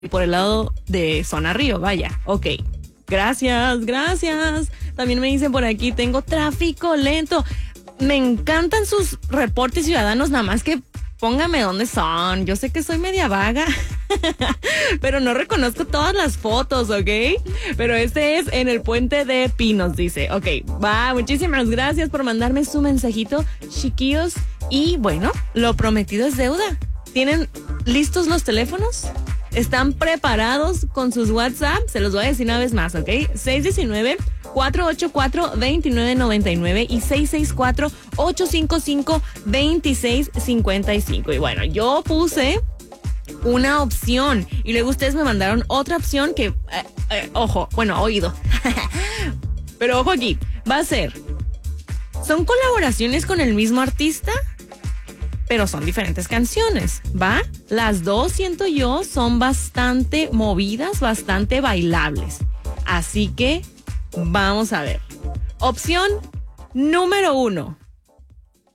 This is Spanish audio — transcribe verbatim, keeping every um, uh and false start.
por el lado de Zona Río, vaya, ok. Gracias, gracias. También me dicen por aquí, tengo tráfico lento. Me encantan sus reportes ciudadanos, nada más que póngame dónde son. Yo sé que soy media vaga, pero no reconozco todas las fotos, ¿ok? Pero este es en el Puente de Pinos, dice. Ok, va, muchísimas gracias por mandarme su mensajito, chiquillos. Y bueno, lo prometido es deuda. ¿Tienen listos los teléfonos? ¿Están preparados con sus WhatsApp? Se los voy a decir una vez más, ¿ok? seis uno nueve, cuatro ocho cuatro, dos nueve nueve nueve y seis seis cuatro, ocho cinco cinco, dos seis cinco cinco. Y bueno, yo puse una opción y luego ustedes me mandaron otra opción que, eh, eh, ojo, bueno, oído. Pero ojo aquí, va a ser, ¿son colaboraciones con el mismo artista? Pero son diferentes canciones, ¿va? Las dos, siento yo, son bastante movidas, bastante bailables. Así que, vamos a ver. Opción número uno.